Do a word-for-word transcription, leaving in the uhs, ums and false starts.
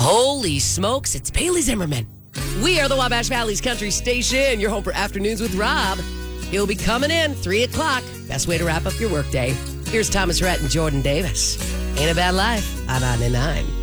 Holy smokes, it's Bailey Zimmerman. We are the Wabash Valley's country station, your home for Afternoons with Rob. He'll be coming in three o'clock. Best way to wrap up your workday. Here's Thomas Rhett and Jordan Davis. Ain't a Bad Life on ninety-nine.